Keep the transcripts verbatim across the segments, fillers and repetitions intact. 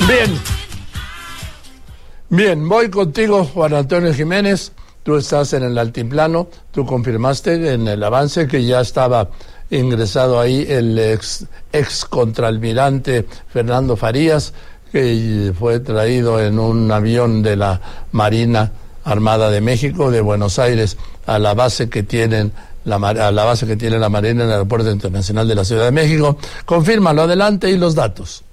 Bien, bien, voy contigo, Juan Antonio Jiménez. Tú estás en el altiplano, tú confirmaste en el avance que ya estaba ingresado ahí el ex, ex contraalmirante Fernando Farías, que fue traído en un avión de la Marina Armada de México, de Buenos Aires, a la base que tienen la, a la base que tiene la Marina en el Aeropuerto Internacional de la Ciudad de México. Confírmalo, adelante, y los datos.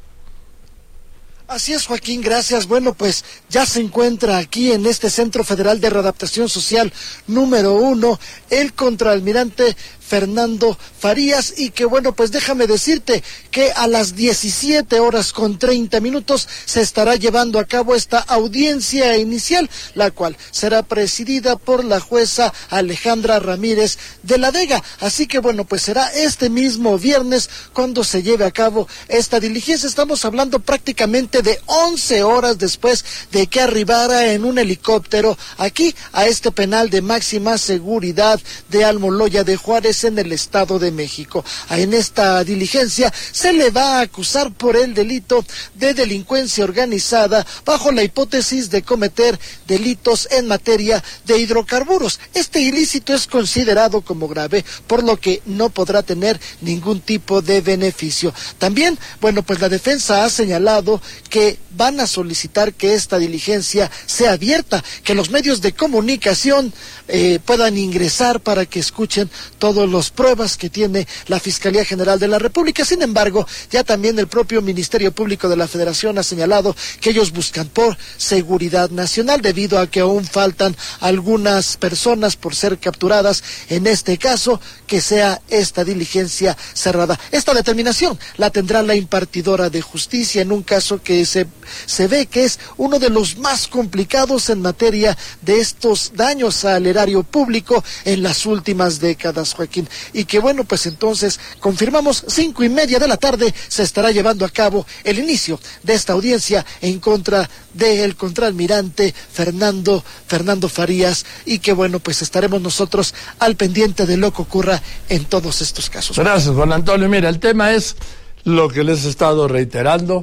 Así es, Joaquín, gracias. Bueno, pues ya se encuentra aquí en este Centro Federal de Readaptación Social número uno el contraalmirante Fernando Farías, y que bueno, pues déjame decirte que a las diecisiete horas con treinta minutos se estará llevando a cabo esta audiencia inicial, la cual será presidida por la jueza Alejandra Ramírez de la Vega. Así que bueno, pues será este mismo viernes cuando se lleve a cabo esta diligencia. Estamos hablando prácticamente de once horas después de que arribara en un helicóptero aquí a este penal de máxima seguridad de Almoloya de Juárez, en el Estado de México. En esta diligencia se le va a acusar por el delito de delincuencia organizada bajo la hipótesis de cometer delitos en materia de hidrocarburos. Este ilícito es considerado como grave, por lo que no podrá tener ningún tipo de beneficio. También, bueno, pues la defensa ha señalado que van a solicitar que esta diligencia sea abierta, que los medios de comunicación eh, puedan ingresar para que escuchen todos las pruebas que tiene la Fiscalía General de la República. Sin embargo, ya también el propio Ministerio Público de la Federación ha señalado que ellos buscan por seguridad nacional, debido a que aún faltan algunas personas por ser capturadas. En este caso, que sea esta diligencia cerrada. Esta determinación la tendrá la impartidora de justicia en un caso que se, se ve que es uno de los más complicados en materia de estos daños al erario público en las últimas décadas, Joaquín. Y que bueno, pues entonces confirmamos, cinco y media de la tarde se estará llevando a cabo el inicio de esta audiencia en contra del contraalmirante Fernando, Fernando Farías, y que bueno, pues estaremos nosotros al pendiente de lo que ocurra en todos estos casos. Gracias, Juan Antonio. Mira, el tema es lo que les he estado reiterando.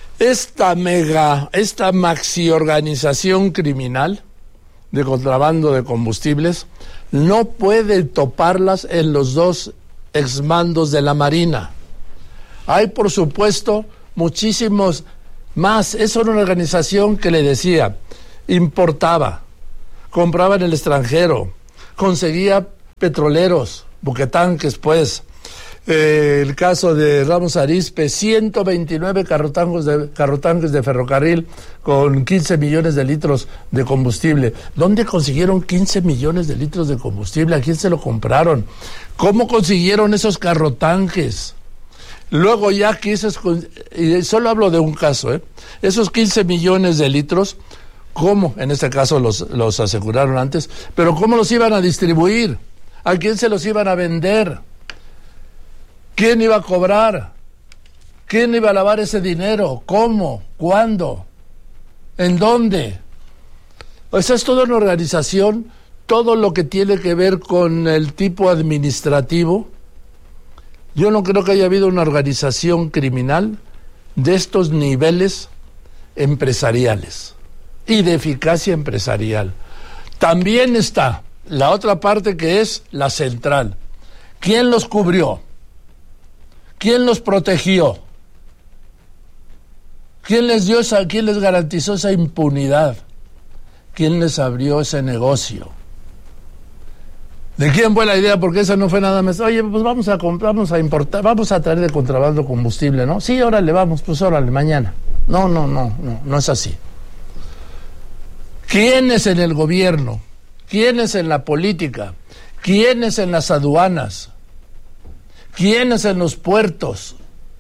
Esta mega, esta maxi organización criminal de contrabando de combustibles no puede toparlas en los dos exmandos de la Marina. Hay, por supuesto, muchísimos más. Es una organización que, le decía, importaba, compraba en el extranjero, conseguía petroleros, buquetanques, pues. Eh, el caso de Ramos Arizpe, ciento veintinueve carrotanques de, carrotanques de ferrocarril con quince millones de litros de combustible. ¿Dónde consiguieron quince millones de litros de combustible? ¿A quién se lo compraron? ¿Cómo consiguieron esos carrotanques? Luego ya que esos, y solo hablo de un caso, ¿eh? Esos quince millones de litros, ¿cómo? En este caso los, los aseguraron antes, pero ¿cómo los iban a distribuir? ¿A quién se los iban a vender? ¿Quién iba a cobrar? ¿Quién iba a lavar ese dinero? ¿Cómo? ¿Cuándo? ¿En dónde? O sea, es toda una organización, todo lo que tiene que ver con el tipo administrativo. Yo no creo que haya habido una organización criminal de estos niveles empresariales y de eficacia empresarial. También está la otra parte, que es la central. ¿Quién los cubrió? ¿Quién los protegió? ¿Quién les dio esa, quién les garantizó esa impunidad? ¿Quién les abrió ese negocio? ¿De quién fue la idea? Porque esa no fue nada más. Oye, pues vamos a comprar, vamos a importar, vamos a traer de contrabando combustible, ¿no? Sí, órale, vamos, pues órale, mañana. No, no, no, no, no es así. ¿Quiénes en el gobierno? ¿Quiénes en la política? ¿Quiénes en las aduanas? ¿Quiénes en los puertos?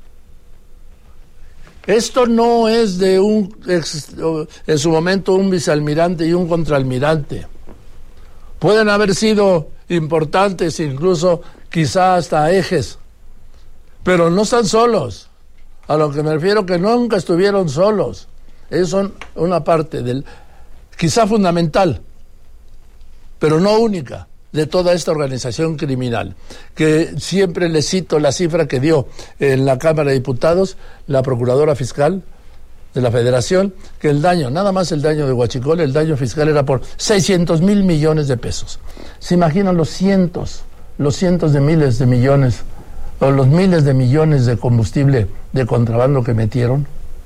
Esto no es de un, en su momento, un vicealmirante y un contraalmirante. Pueden haber sido importantes, incluso quizá hasta ejes, pero no están solos. A lo que me refiero, que nunca estuvieron solos. Ellos son una parte del, quizá fundamental, pero no única, de toda esta organización criminal, que siempre le cito la cifra que dio en la Cámara de Diputados la Procuradora Fiscal, de la Federación que el daño, nada más el daño de Huachicol, el daño fiscal era por seiscientos mil millones de pesos. ¿Se imaginan los cientos, los cientos de miles de millones o los miles de millones de combustible de contrabando que metieron?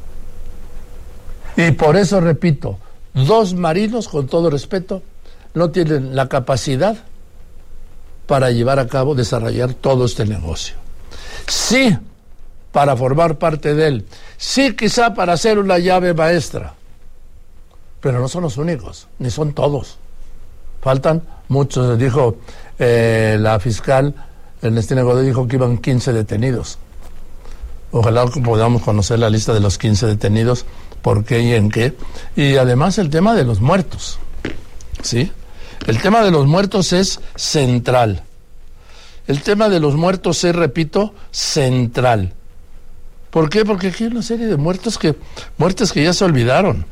Y por eso, repito, dos marinos, con todo respeto, no tienen la capacidad para llevar a cabo, desarrollar todo este negocio. Sí, para formar parte de él. Sí, quizá para ser una llave maestra. Pero no son los únicos, ni son todos. Faltan muchos. Dijo eh, la fiscal Ernestina Godoy, dijo que iban quince detenidos. Ojalá podamos conocer la lista de los quince detenidos, por qué y en qué. Y además el tema de los muertos. ¿Sí? El tema de los muertos es central. El tema de los muertos es, repito, central. ¿Por qué? Porque aquí hay una serie de muertos que, muertes que ya se olvidaron.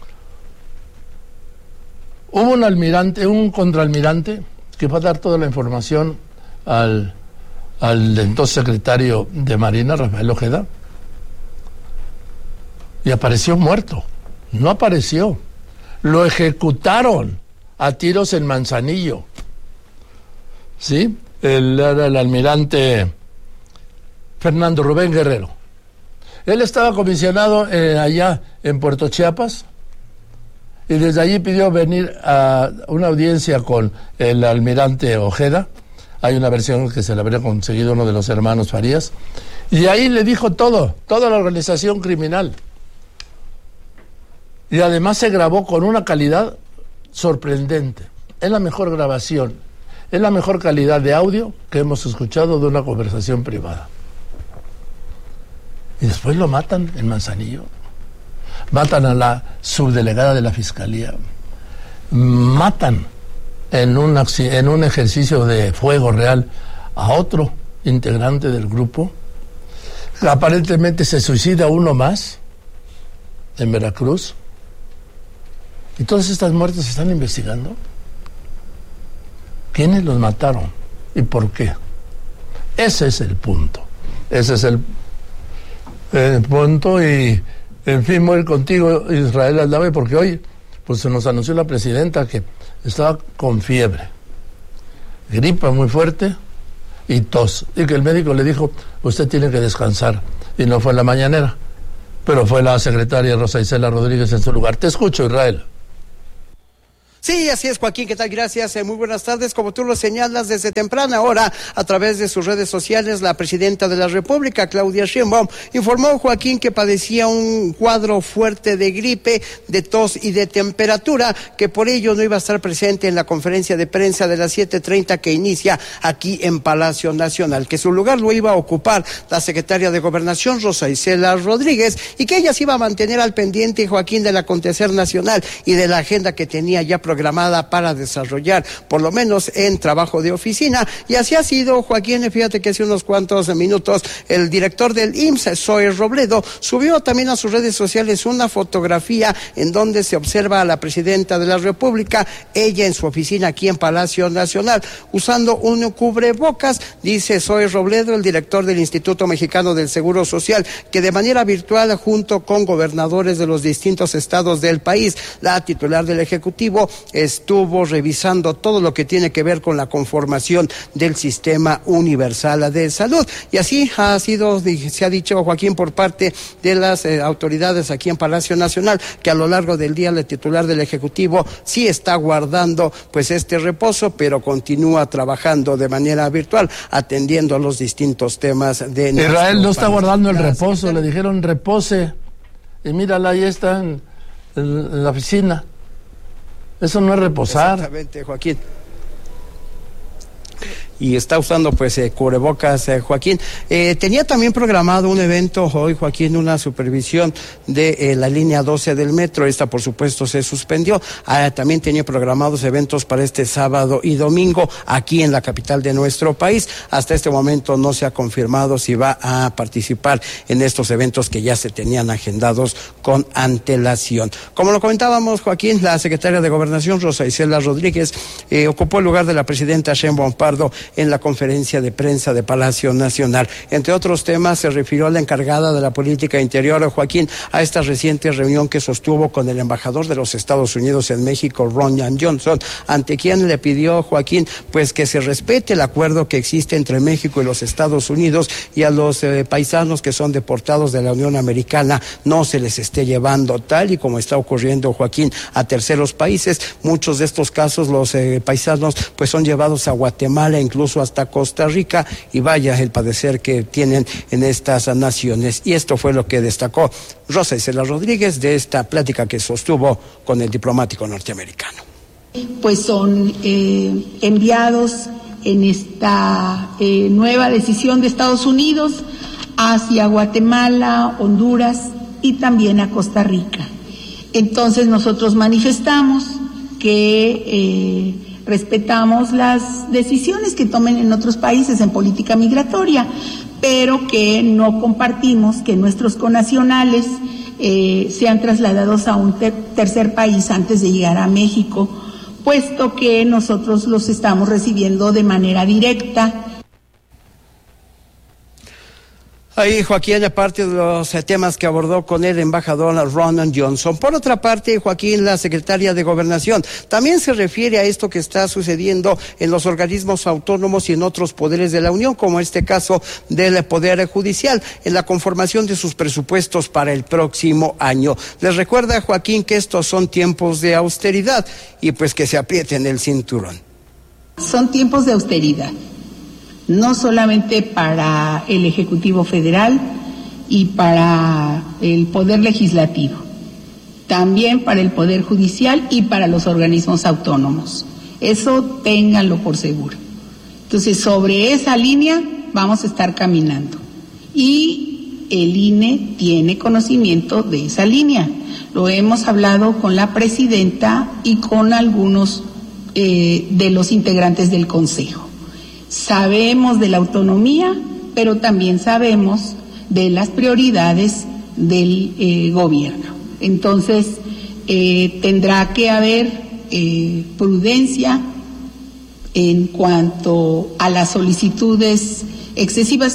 Hubo un almirante, un contraalmirante, que fue a dar toda la información al, al entonces secretario de Marina, Rafael Ojeda, y apareció muerto. No apareció. Lo ejecutaron a tiros en Manzanillo. ¿Sí? El, era el almirante Fernando Rubén Guerrero. Él estaba comisionado eh, allá en Puerto Chiapas y desde allí pidió venir a una audiencia con el almirante Ojeda. Hay una versión que se le habría conseguido uno de los hermanos Farías. Y ahí le dijo todo, toda la organización criminal. Y además se grabó con una calidad sorprendente. Es la mejor grabación, es la mejor calidad de audio que hemos escuchado de una conversación privada. Y después lo matan en Manzanillo. Matan a la subdelegada de la Fiscalía. Matan en un, en un ejercicio de fuego real a otro integrante del grupo. Aparentemente se suicida uno más en Veracruz. Y todas estas muertes se están investigando. ¿Quiénes los mataron? ¿Y por qué? Ese es el punto. Ese es el el punto. Y en fin, voy a ir contigo, Israel Aldave, porque hoy pues se nos anunció la presidenta que estaba con fiebre, gripa muy fuerte y tos, y que el médico le dijo, usted tiene que descansar, y no fue en la mañanera, pero fue la secretaria Rosa Isela Rodríguez en su lugar. Te escucho, Israel. Sí, así es, Joaquín, ¿qué tal? Gracias, eh, muy buenas tardes. Como tú lo señalas, desde temprana hora, a través de sus redes sociales, la presidenta de la República, Claudia Sheinbaum, informó, Joaquín, que padecía un cuadro fuerte de gripe, de tos y de temperatura, que por ello no iba a estar presente en la conferencia de prensa de las siete treinta que inicia aquí en Palacio Nacional, que su lugar lo iba a ocupar la secretaria de Gobernación, Rosa Isela Rodríguez, y que ella se iba a mantener al pendiente, Joaquín, del acontecer nacional y de la agenda que tenía ya programada para desarrollar, por lo menos en trabajo de oficina. Y así ha sido, Joaquín. Fíjate que hace unos cuantos minutos el director del I M S S, Zoe Robledo, subió también a sus redes sociales una fotografía en donde se observa a la presidenta de la República, ella en su oficina aquí en Palacio Nacional, usando un cubrebocas. Dice Zoe Robledo, el director del Instituto Mexicano del Seguro Social, que de manera virtual, junto con gobernadores de los distintos estados del país, la titular del Ejecutivo estuvo revisando todo lo que tiene que ver con la conformación del sistema universal de salud. Y así ha sido, se ha dicho, Joaquín, por parte de las eh, autoridades aquí en Palacio Nacional, que a lo largo del día el titular del Ejecutivo sí está guardando pues este reposo, pero continúa trabajando de manera virtual, atendiendo a los distintos temas de Israel no está guardando el reposo, le dijeron repose, y mírala, ahí está en, en la oficina. Eso no es reposar. Exactamente, Joaquín. Y está usando pues eh, cubrebocas, eh, Joaquín. Eh, tenía también programado un evento hoy, Joaquín, una supervisión de eh, la línea doce del metro. Esta, por supuesto, se suspendió. Ah, también tenía programados eventos para este sábado y domingo aquí en la capital de nuestro país. Hasta este momento no se ha confirmado si va a participar en estos eventos que ya se tenían agendados con antelación. Como lo comentábamos, Joaquín, la secretaria de Gobernación, Rosa Isela Rodríguez, eh, ocupó el lugar de la presidenta Sheinbaum Pardo en la conferencia de prensa de Palacio Nacional. Entre otros temas, se refirió a la encargada de la política interior, Joaquín, a esta reciente reunión que sostuvo con el embajador de los Estados Unidos en México, Ron Johnson, ante quien le pidió, Joaquín, pues que se respete el acuerdo que existe entre México y los Estados Unidos, y a los eh, paisanos que son deportados de la Unión Americana no se les esté llevando, tal y como está ocurriendo, Joaquín, a terceros países. Muchos de estos casos, los eh, paisanos pues son llevados a Guatemala, incluso hasta Costa Rica, y vaya el padecer que tienen en estas naciones. Y esto fue lo que destacó Rosa Isela Rodríguez de esta plática que sostuvo con el diplomático norteamericano. Pues son eh, enviados en esta eh, nueva decisión de Estados Unidos hacia Guatemala, Honduras y también a Costa Rica. Entonces nosotros manifestamos que eh, respetamos las decisiones que tomen en otros países en política migratoria, pero que no compartimos que nuestros connacionales eh, sean trasladados a un ter- tercer país antes de llegar a México, puesto que nosotros los estamos recibiendo de manera directa. Ahí, Joaquín, aparte de los temas que abordó con el embajador Ron Johnson. Por otra parte, Joaquín, la secretaria de Gobernación también se refiere a esto que está sucediendo en los organismos autónomos y en otros poderes de la Unión, como este caso del Poder Judicial, en la conformación de sus presupuestos para el próximo año. Les recuerda, Joaquín, que estos son tiempos de austeridad y pues que se aprieten el cinturón. Son tiempos de austeridad. No solamente para el Ejecutivo Federal y para el Poder Legislativo, también para el Poder Judicial y para los organismos autónomos. Eso ténganlo por seguro. Entonces, sobre esa línea vamos a estar caminando. Y el I N E tiene conocimiento de esa línea. Lo hemos hablado con la presidenta y con algunos eh, de los integrantes del Consejo. Sabemos de la autonomía, pero también sabemos de las prioridades del eh, gobierno. Entonces, eh, tendrá que haber eh, prudencia en cuanto a las solicitudes excesivas.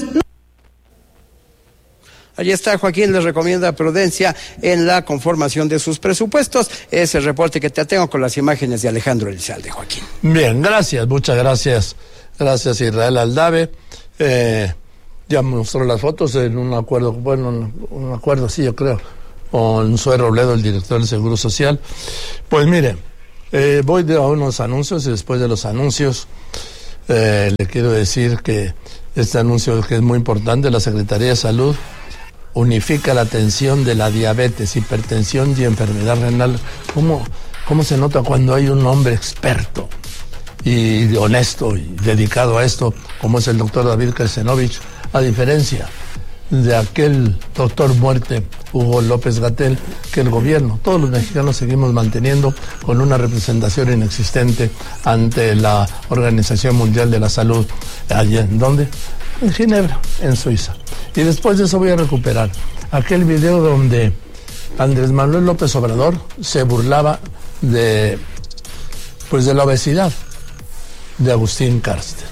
Allí está, Joaquín, les recomienda prudencia en la conformación de sus presupuestos. Es el reporte que te tengo con las imágenes de Alejandro Elizalde, Joaquín. Bien, gracias, muchas gracias. Gracias, Israel Aldave. Eh, ya mostró las fotos en un acuerdo, bueno, un, un acuerdo, sí, yo creo, con Zoe Robledo, el director del Seguro Social. Pues mire, eh, voy de a unos anuncios y después de los anuncios eh, le quiero decir que este anuncio que es muy importante, la Secretaría de Salud unifica la atención de la diabetes, hipertensión y enfermedad renal. ¿Cómo, cómo se nota cuando hay un hombre experto y honesto y dedicado a esto, como es el doctor David Kersenovich, a diferencia de aquel doctor muerte, Hugo López-Gatell, que el gobierno, todos los mexicanos seguimos manteniendo con una representación inexistente ante la Organización Mundial de la Salud. ¿Allí en dónde? En Ginebra, en Suiza. Y después de eso voy a recuperar aquel video donde Andrés Manuel López Obrador se burlaba de, pues de la obesidad de Agustín Carstens.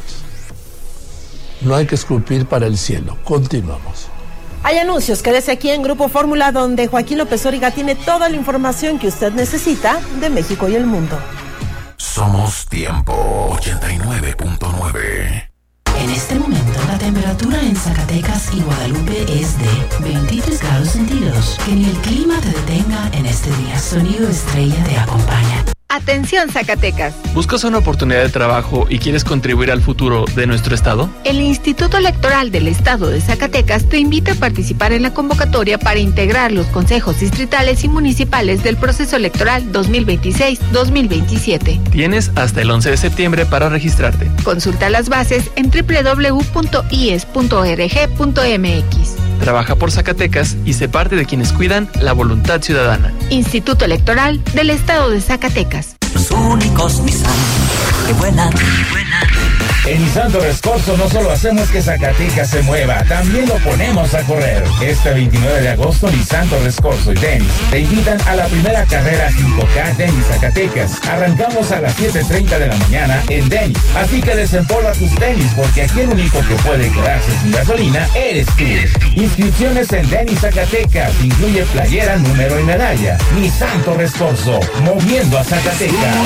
No hay que escupir para el cielo. Continuamos. Hay anuncios. Quédese aquí en Grupo Fórmula, donde Joaquín López Origa tiene toda la información que usted necesita de México y el mundo. Somos Tiempo ochenta y nueve punto nueve. En este momento la temperatura en Zacatecas y Guadalupe es de veintitrés grados centígrados. Que ni el clima te detenga en este día. Sonido Estrella te acompaña. Atención, Zacatecas. ¿Buscas una oportunidad de trabajo y quieres contribuir al futuro de nuestro estado? El Instituto Electoral del Estado de Zacatecas te invita a participar en la convocatoria para integrar los consejos distritales y municipales del proceso electoral dos mil veintiséis dos mil veintisiete. Tienes hasta el once de septiembre para registrarte. Consulta las bases en doble u doble u doble u punto i e s punto org punto m x. Trabaja por Zacatecas y sé parte de quienes cuidan la voluntad ciudadana. Instituto Electoral del Estado de Zacatecas. Los únicos Nissan que vuelan, vuelan. En Nissan Torres Corso no solo hacemos que Zacatecas se mueva, también lo ponemos a correr. Este veintinueve de agosto, Nissan Torres Corso y Dennis te invitan a la primera carrera cinco K Dennis Zacatecas. Arrancamos a las siete treinta de la mañana en Dennis. Así que desempolva tus tenis, porque aquí el único que puede quedarse sin gasolina eres tú. Inscripciones en Dennis Zacatecas. Incluye playera, número y medalla. Nissan Torres Corso, moviendo a Zacatecas.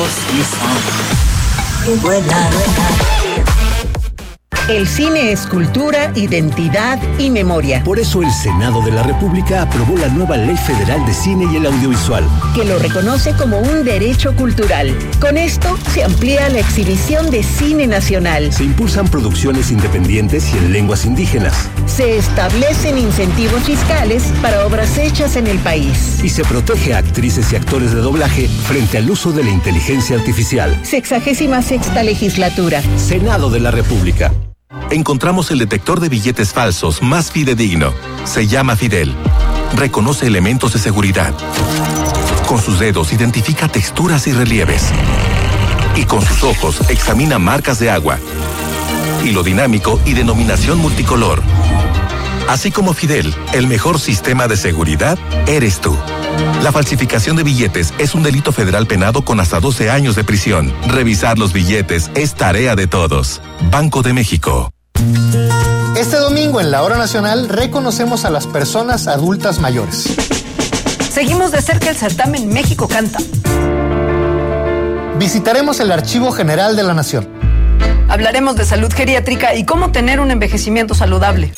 El cine es cultura, identidad y memoria. Por eso el Senado de la República aprobó la nueva Ley Federal de Cine y el Audiovisual, que lo reconoce como un derecho cultural. Con esto se amplía la exhibición de cine nacional. Se impulsan producciones independientes y en lenguas indígenas. Se establecen incentivos fiscales para obras hechas en el país. Y se protege a actrices y actores de doblaje frente al uso de la inteligencia artificial. Sexagésima sexta legislatura. Senado de la República. Encontramos el detector de billetes falsos más fidedigno. Se llama Fidel. Reconoce elementos de seguridad. Con sus dedos identifica texturas y relieves. Y con sus ojos examina marcas de agua. Hilo dinámico y denominación multicolor. Así como Fidel, el mejor sistema de seguridad eres tú. La falsificación de billetes es un delito federal penado con hasta doce años de prisión. Revisar los billetes es tarea de todos. Banco de México. Este domingo en la Hora Nacional reconocemos a las personas adultas mayores. Seguimos de cerca el certamen México Canta. Visitaremos el Archivo General de la Nación. Hablaremos de salud geriátrica y cómo tener un envejecimiento saludable.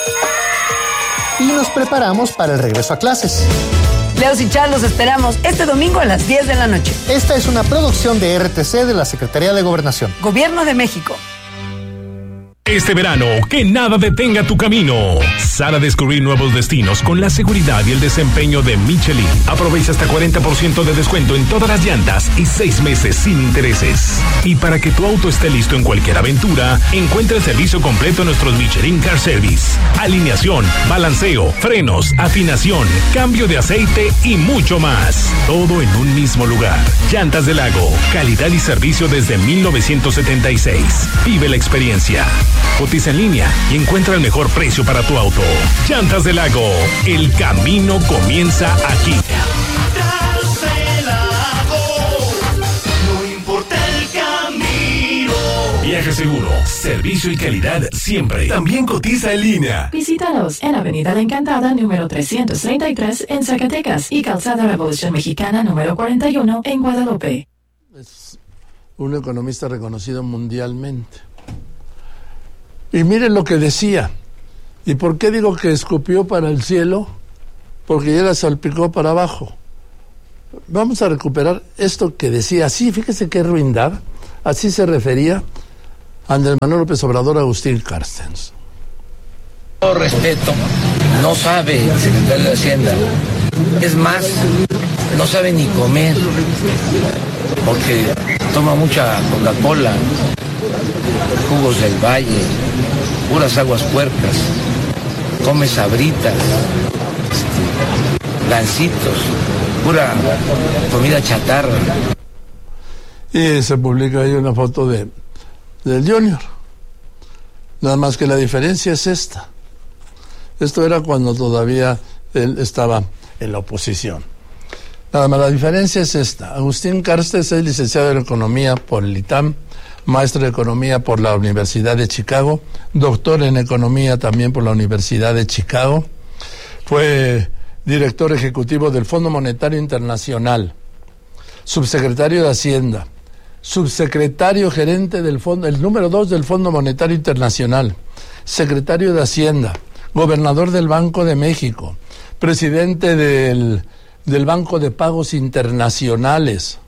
Y nos preparamos para el regreso a clases. Leos y Char, los esperamos este domingo a las diez de la noche. Esta es una producción de R T C de la Secretaría de Gobernación. Gobierno de México. Este verano, que nada detenga tu camino. Sal a descubrir nuevos destinos con la seguridad y el desempeño de Michelin. Aprovecha hasta cuarenta por ciento de descuento en todas las llantas y seis meses sin intereses. Y para que tu auto esté listo en cualquier aventura, encuentra el servicio completo en nuestros Michelin Car Service. Alineación, balanceo, frenos, afinación, cambio de aceite y mucho más. Todo en un mismo lugar. Llantas del Lago, calidad y servicio desde mil novecientos setenta y seis. Vive la experiencia. Cotiza en línea y encuentra el mejor precio para tu auto. Llantas del Lago, el camino comienza aquí. No importa el camino. Viaje seguro, servicio y calidad siempre. También cotiza en línea. Visítanos en Avenida La Encantada, número trescientos treinta y tres en Zacatecas y Calzada Revolución Mexicana, número cuarenta y uno en Guadalupe. Es un economista reconocido mundialmente. Y miren lo que decía. ¿Y por qué digo que escupió para el cielo? Porque ya la salpicó para abajo. Vamos a recuperar esto que decía. Así, fíjese qué ruindad. Así se refería Andrés Manuel López Obrador a Agustín Carstens. Todo respeto, no sabe el secretario de Hacienda. Es más, no sabe ni comer. Porque toma mucha Coca-Cola, jugos del Valle, puras aguas puercas, come sabritas, este, gancitos, pura comida chatarra. Y se publica ahí una foto de del Junior. Nada más que la diferencia es esta. Esto era cuando todavía él estaba en la oposición. Nada más la diferencia es esta. Agustín Carstens es licenciado en Economía por el ITAM, maestro de Economía por la Universidad de Chicago, doctor en Economía también por la Universidad de Chicago. Fue director ejecutivo del Fondo Monetario Internacional, subsecretario de Hacienda, subsecretario gerente del fondo, el número dos del Fondo Monetario Internacional, secretario de Hacienda, gobernador del Banco de México, presidente del, del Banco de Pagos Internacionales,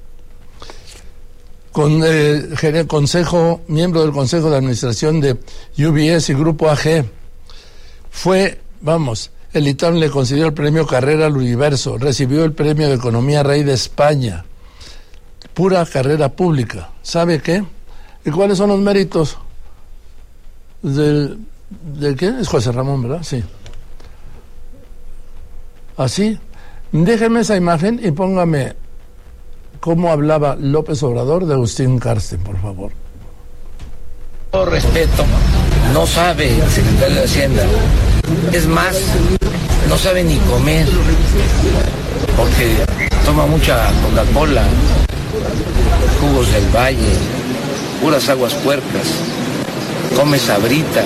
con, eh, consejo, miembro del Consejo de Administración de U B S y Grupo A G. Fue, vamos, el ITAM le concedió el premio Carrera al Universo, recibió el premio de Economía Rey de España. Pura carrera pública. ¿Sabe qué? ¿Y cuáles son los méritos del, del qué? Es José Ramón, ¿verdad? Sí. Así. Déjeme esa imagen y póngame cómo hablaba López Obrador de Agustín Carstens, por favor. Todo respeto, no sabe el secretario de Hacienda. Es más, no sabe ni comer, porque toma mucha Coca-Cola, jugos del valle, puras aguas puercas, come sabritas,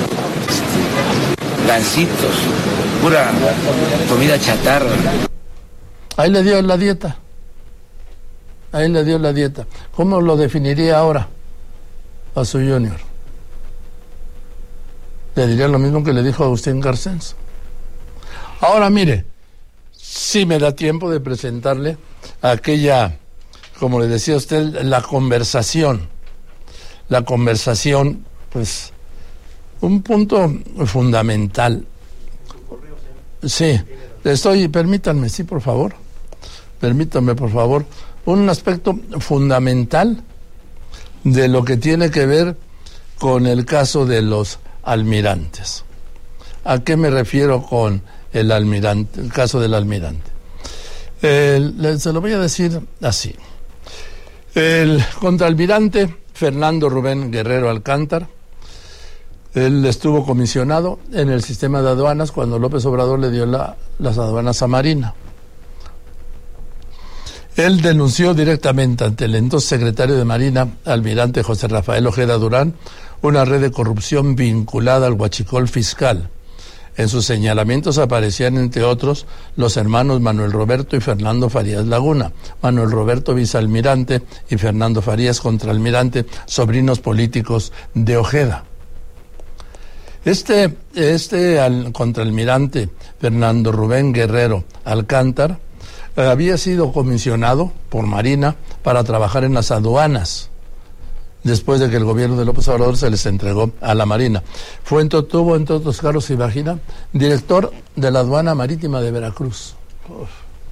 gancitos, pura comida chatarra. Ahí le dio la dieta. Ahí le dio la dieta. ¿Cómo lo definiría ahora a su junior? Le diría lo mismo que le dijo a Agustín Carstens. Ahora mire, sí me da tiempo de presentarle aquella, como le decía a usted, la conversación. La conversación, pues, un punto fundamental. Sí, estoy, permítanme, sí, por favor. Permítanme, por favor. Un aspecto fundamental de lo que tiene que ver con el caso de los almirantes. ¿A qué me refiero con el almirante, el caso del almirante? El, se lo voy a decir así. El contraalmirante Fernando Rubén Guerrero Alcántar, él estuvo comisionado en el sistema de aduanas cuando López Obrador le dio la, las aduanas a Marina. Él denunció directamente ante el entonces secretario de Marina, almirante José Rafael Ojeda Durán, una red de corrupción vinculada al huachicol fiscal. En sus señalamientos aparecían, entre otros, los hermanos Manuel Roberto y Fernando Farías Laguna. Manuel Roberto vicealmirante y Fernando Farías contraalmirante, sobrinos políticos de Ojeda. Este, este al, contraalmirante Fernando Rubén Guerrero Alcántar eh, había sido comisionado por Marina para trabajar en las aduanas, después de que el gobierno de López Obrador se les entregó a la Marina. Fue, tuvo, entre otros cargos, se imagina, director de la aduana marítima de Veracruz. Uf.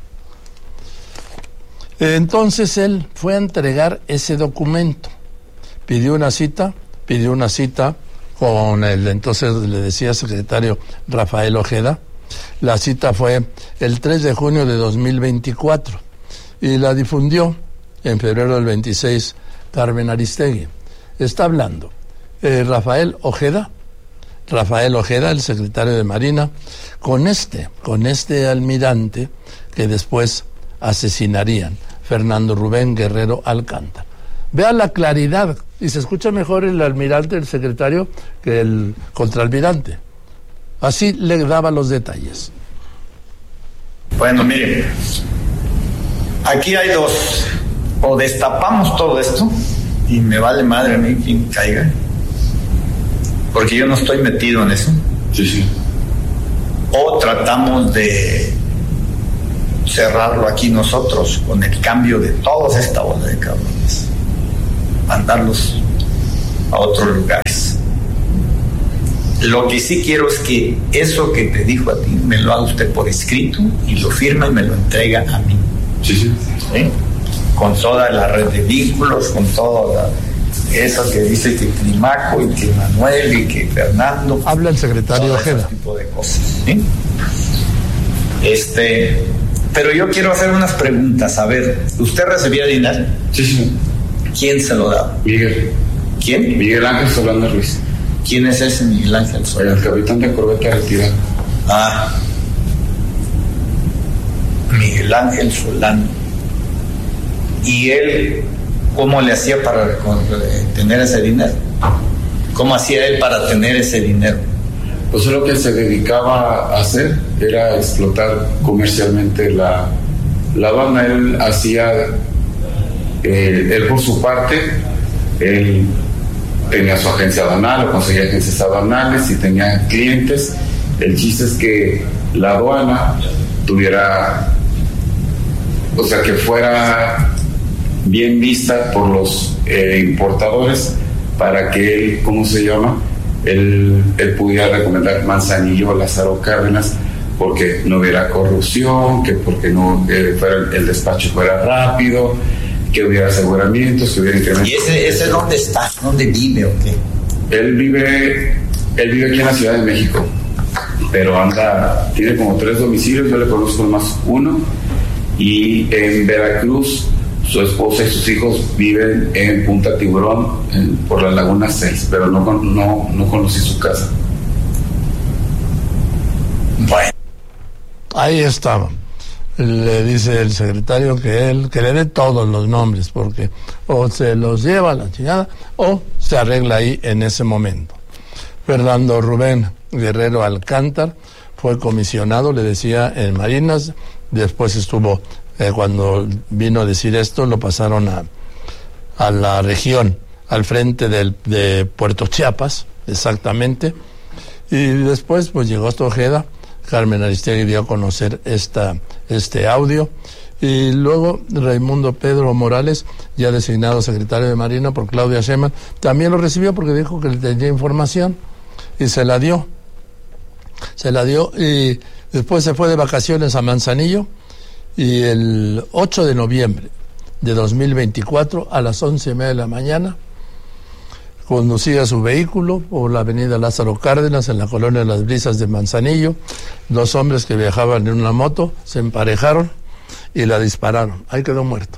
Entonces él fue a entregar ese documento. Pidió una cita, pidió una cita con el entonces, le decía, secretario Rafael Ojeda. La cita fue el tres de junio de dos mil veinticuatro y la difundió en febrero del veintiséis Carmen Aristegui. Está hablando eh, Rafael Ojeda, Rafael Ojeda, el secretario de Marina, con este, con este almirante que después asesinarían, Fernando Rubén Guerrero Alcántar. Vea la claridad, y se escucha mejor el almirante, el secretario, que el contraalmirante. Así le daba los detalles. Bueno, miren, aquí hay dos. O destapamos todo esto, y me vale madre a mí quien caiga, porque yo no estoy metido en eso. Sí, sí. O tratamos de cerrarlo aquí nosotros con el cambio de toda esta bola de cabrones, mandarlos a otros lugares. Lo que sí quiero es que eso que te dijo a ti me lo haga usted por escrito y lo firma y me lo entrega a mí. Sí, sí. ¿Sí? Con toda la red de vínculos, con toda la, eso que dice que Climaco y que Manuel y que Fernando. Habla el secretario Ojeda. Ese tipo de cosas, ¿sí? Este, pero yo quiero hacer unas preguntas. A ver, ¿usted recibía dinero? Sí, sí. ¿Quién se lo daba? Miguel. ¿Quién? Miguel Ángel Solano Ruiz. ¿Quién es ese Miguel Ángel Solano? El capitán de corbeta retirado. Ah. Miguel Ángel Solano. ¿Y él cómo le hacía para tener ese dinero? ¿Cómo hacía él para tener ese dinero? Pues lo que se dedicaba a hacer era explotar comercialmente la, la aduana. Él hacía, eh, él por su parte, él tenía su agencia aduanal o conseguía agencias aduanales y tenía clientes. El chiste es que la aduana tuviera, o sea, que fuera bien vista por los eh, importadores para que él, ¿cómo se llama? Él, él pudiera recomendar Manzanillo o Lázaro Cárdenas porque no hubiera corrupción, que porque no eh, fuera, el despacho fuera rápido, que hubiera aseguramientos, que hubiera incrementos. ¿Y ese, ese dónde está? ¿Dónde vive o qué? Él vive, él vive aquí en la Ciudad de México, pero anda, tiene como tres domicilios, yo le conozco más uno, y en Veracruz Su esposa y sus hijos viven en Punta Tiburón, en, por la Laguna seis, pero no, no, no conocí su casa. Bueno, ahí estaba. Le dice el secretario que él, que le dé todos los nombres, porque o se los lleva a la chingada o se arregla ahí en ese momento. Fernando Rubén Guerrero Alcántar fue comisionado, le decía, en Marinas. Después estuvo, eh, cuando vino a decir esto, lo pasaron a, a la región, al frente del, de Puerto Chiapas, exactamente. Y después, pues llegó hasta Ojeda. Carmen Aristegui dio a conocer esta, este audio. Y luego Raimundo Pedro Morales, ya designado secretario de Marina por Claudia Sheinbaum, también lo recibió porque dijo que le tenía información y se la dio. Se la dio y después se fue de vacaciones a Manzanillo y el ocho de noviembre de dos mil veinticuatro a las once y media de la mañana conducía su vehículo por la avenida Lázaro Cárdenas en la colonia de Las Brisas de Manzanillo. Dos hombres que viajaban en una moto se emparejaron y la dispararon. Ahí quedó muerto.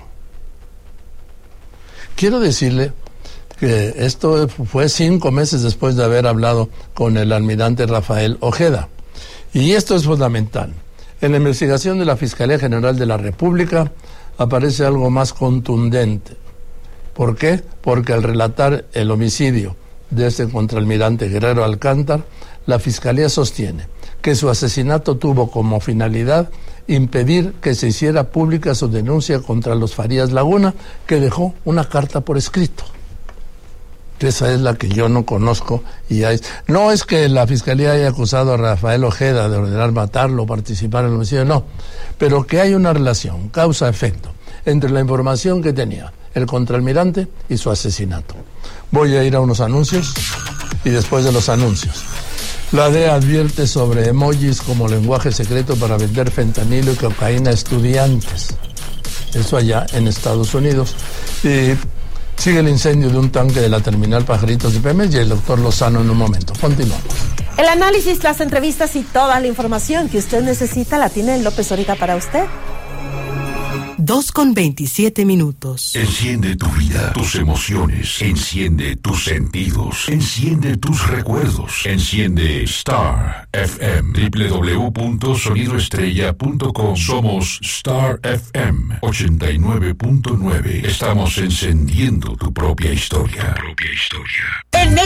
Quiero decirle que esto fue cinco meses después de haber hablado con el almirante Rafael Ojeda. Y esto es fundamental. En la investigación de la Fiscalía General de la República aparece algo más contundente. ¿Por qué? Porque al relatar el homicidio de este contraalmirante Guerrero Alcántar, la Fiscalía sostiene que su asesinato tuvo como finalidad impedir que se hiciera pública su denuncia contra los Farías Laguna, que dejó una carta por escrito. Esa es la que yo no conozco. Y hay... No es que la Fiscalía haya acusado a Rafael Ojeda de ordenar matarlo o participar en el homicidio, no. Pero que hay una relación, causa-efecto, entre la información que tenía el contraalmirante y su asesinato. Voy a ir a unos anuncios y después de los anuncios. La D E A advierte sobre emojis como lenguaje secreto para vender fentanilo y cocaína a estudiantes. Eso allá en Estados Unidos. Y sigue el incendio de un tanque de la terminal Pajaritos de Pemex y el doctor Lozano en un momento. Continuamos. El análisis, las entrevistas y toda la información que usted necesita la tiene López Origa para usted. Dos con veintisiete minutos. Enciende tu vida, tus emociones, enciende tus sentidos, enciende tus recuerdos, enciende Star F M, doble u doble u doble u punto sonido estrella punto com. Somos Star F M ochenta y nueve punto nueve. Estamos encendiendo tu propia historia. Tu propia historia.